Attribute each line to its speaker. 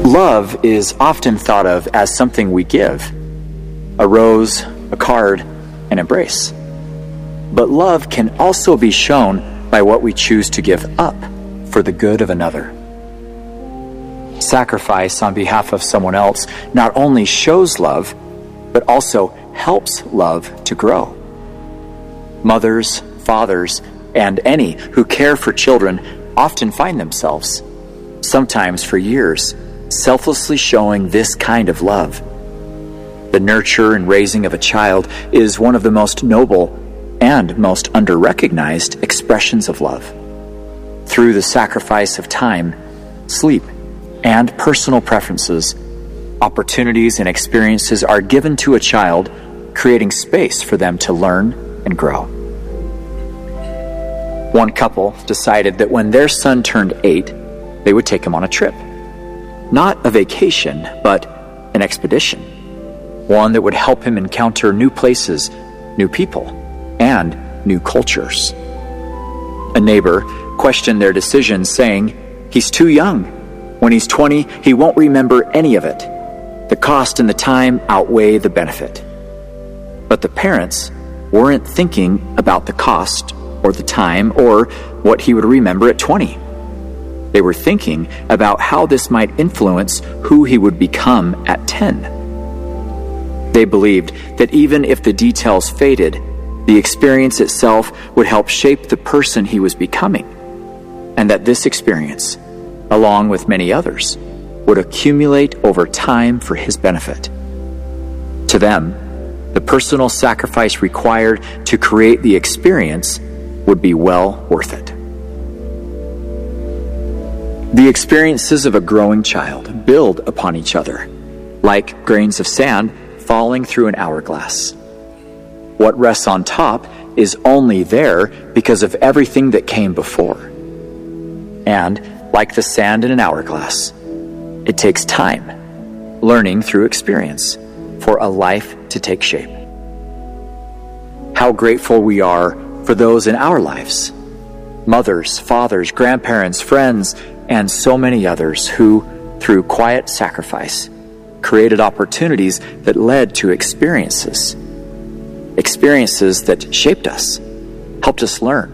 Speaker 1: Love is often thought of as something we give: a rose, a card, an embrace. But love can also be shown by what we choose to give up for the good of another. Sacrifice on behalf of someone else not only shows love, but also helps love to grow. Mothers, fathers, and any who care for children often find themselves, sometimes for years, selflessly showing this kind of love. The nurture and raising of a child is one of the most noble and most under-recognized expressions of love. Through the sacrifice of time, sleep, and personal preferences, opportunities and experiences are given to a child, creating space for them to learn and grow. One couple decided that when their son turned 8, they would take him on a trip. Not a vacation, but an expedition. One that would help him encounter new places, new people, and new cultures. A neighbor questioned their decision, saying, "He's too young. When he's 20, he won't remember any of it. The cost and the time outweigh the benefit." But the parents weren't thinking about the cost or the time or what he would remember at 20. They were thinking about how this might influence who he would become at 10. They believed that even if the details faded, the experience itself would help shape the person he was becoming, and that this experience, along with many others, would accumulate over time for his benefit. To them, the personal sacrifice required to create the experience would be well worth it. The experiences of a growing child build upon each other, like grains of sand falling through an hourglass. What rests on top is only there because of everything that came before. And, like the sand in an hourglass, it takes time, learning through experience, for a life to take shape. How grateful we are for those in our lives, mothers, fathers, grandparents, friends, and so many others who, through quiet sacrifice, created opportunities that led to experiences that shaped us, helped us learn,